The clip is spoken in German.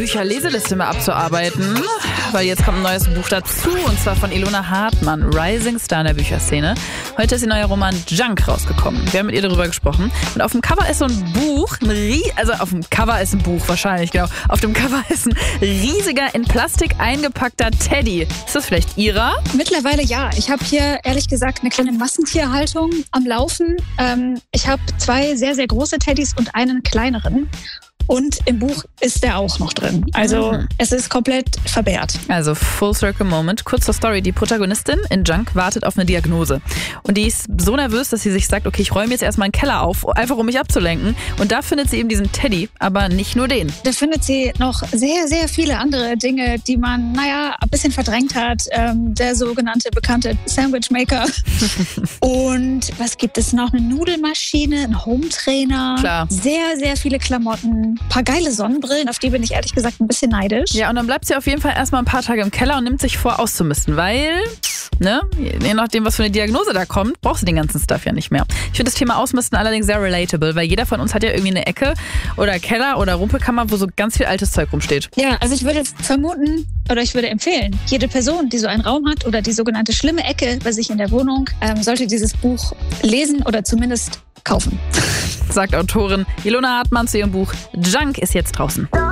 Bücherleseliste mal abzuarbeiten, weil jetzt kommt ein neues Buch dazu, und zwar von Ilona Hartmann, Rising Star in der Bücherszene. Heute ist ihr neuer Roman Junk rausgekommen. Wir haben mit ihr darüber gesprochen. Und auf dem Cover ist so ein Buch, auf dem Cover ist ein Buch wahrscheinlich, genau. Auf dem Cover ist ein riesiger, in Plastik eingepackter Teddy. Ist das vielleicht ihrer? Mittlerweile ja. Ich habe hier ehrlich gesagt eine kleine Massentierhaltung am Laufen. Ich habe 2 sehr, sehr große Teddys und einen kleineren. Und im Buch ist der auch noch drin. Also es ist komplett verwehrt. Also Full Circle Moment. Kurz zur Story. Die Protagonistin in Junk wartet auf eine Diagnose. Und die ist so nervös, dass sie sich sagt, okay, ich räume jetzt erstmal einen Keller auf, einfach um mich abzulenken. Und da findet sie eben diesen Teddy, aber nicht nur den. Da findet sie noch sehr, sehr viele andere Dinge, die man, ein bisschen verdrängt hat. Der sogenannte bekannte Sandwich Maker. Und was gibt es noch? Eine Nudelmaschine, ein Hometrainer. Klar. Sehr, sehr viele Klamotten. Ein paar geile Sonnenbrillen, auf die bin ich ehrlich gesagt ein bisschen neidisch. Ja, und dann bleibt sie auf jeden Fall erstmal ein paar Tage im Keller und nimmt sich vor, auszumisten, weil, je nachdem, was für eine Diagnose da kommt, braucht sie den ganzen Stuff ja nicht mehr. Ich finde das Thema Ausmisten allerdings sehr relatable, weil jeder von uns hat ja irgendwie eine Ecke oder Keller oder Rumpelkammer, wo so ganz viel altes Zeug rumsteht. Ja, also ich würde empfehlen, jede Person, die so einen Raum hat oder die sogenannte schlimme Ecke bei sich in der Wohnung, sollte dieses Buch lesen oder zumindest kaufen. Sagt Autorin Ilona Hartmann zu ihrem Buch Junk ist jetzt draußen.